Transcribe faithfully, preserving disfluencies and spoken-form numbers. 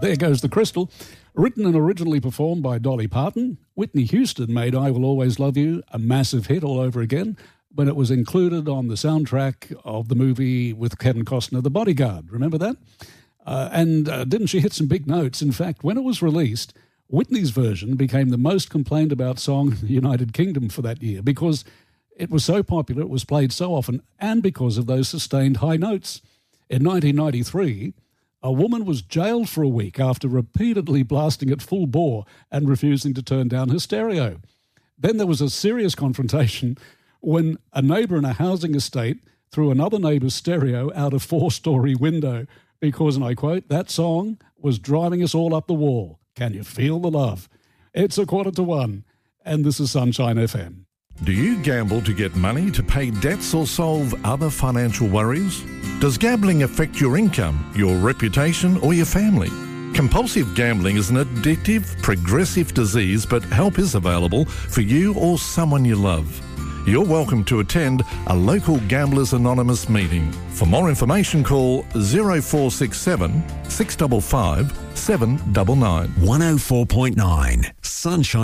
There Goes the Crystal. Written and originally performed by Dolly Parton, Whitney Houston made I Will Always Love You a massive hit all over again when it was included on the soundtrack of the movie with Kevin Costner, The Bodyguard. Remember that? Uh, and uh, didn't she hit some big notes? In fact, when it was released, Whitney's version became the most complained about song in the United Kingdom for that year because it was so popular, it was played so often, and because of those sustained high notes. In nineteen ninety-three, a woman was jailed for a week after repeatedly blasting at full bore and refusing to turn down her stereo. Then there was a serious confrontation when a neighbour in a housing estate threw another neighbour's stereo out a four-storey window because, and I quote, that song was driving us all up the wall. Can you feel the love? It's a quarter to one, and this is Sunshine F M. Do you gamble to get money to pay debts or solve other financial worries? Does gambling affect your income, your reputation, or your family? Compulsive gambling is an addictive, progressive disease, but help is available for you or someone you love. You're welcome to attend a local Gamblers Anonymous meeting. For more information, call zero four six seven, six five five, seven nine nine. one oh four point nine Sunshine.